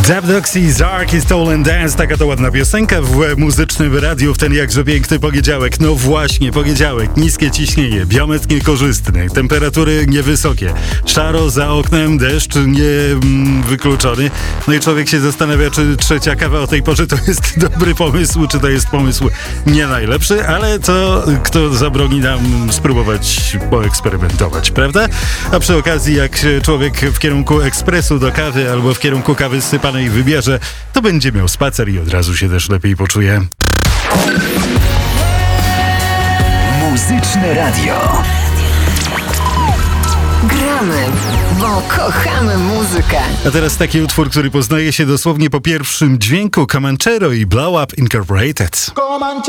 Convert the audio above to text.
Zapdox i Zark i Stolen Dance, taka to ładna piosenka w muzycznym radiu w ten jakże piękny poniedziałek. No właśnie, poniedziałek, niskie ciśnienie, biometr niekorzystny, temperatury niewysokie, szaro za oknem, deszcz niewykluczony. No i człowiek się zastanawia, czy trzecia kawa o tej porze to jest dobry pomysł, czy to jest pomysł nie najlepszy, ale to kto zabroni nam spróbować poeksperymentować, prawda? A przy okazji, jak się człowiek w kierunku ekspresu do kawy albo w kierunku kawy sypanej wybierze, to będzie miał spacer i od razu się też lepiej poczuje. Muzyczne radio. Gramy, bo kochamy muzykę. A teraz taki utwór, który poznaje się dosłownie po pierwszym dźwięku. Comanchero i Blow Up Incorporated.